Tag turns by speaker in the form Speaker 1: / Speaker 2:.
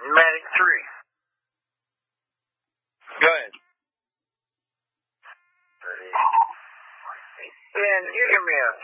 Speaker 1: Medic 3.
Speaker 2: Go ahead.
Speaker 1: And you give me a